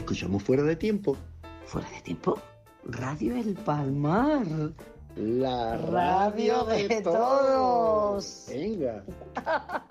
escuchamos fuera de tiempo. ¿Fuera de tiempo? Radio El Palmar. La radio de todos. Venga.